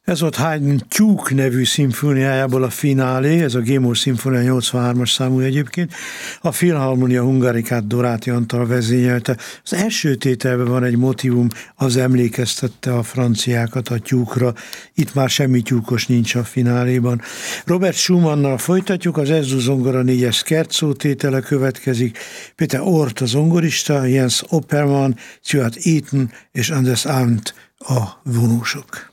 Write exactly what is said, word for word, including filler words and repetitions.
Ez volt Haydn Tyúk nevű szimfóniájából a finálé, ez a G-moll szimfónia nyolcvanhármas számú egyébként. A Philharmonia Hungaricát Doráti Antal vezényelte. Az első tételben van egy motívum, az emlékeztette a franciákat a tyúkra. Itt már semmi tyúkos nincs a fináléban. Robert Schumannal folytatjuk, az Ezdu zongora négyes scherzo tétele következik. Peter Orth a zongorista, Jens Oppermann, Stuart Eaton és Anders Arndt a vonósok.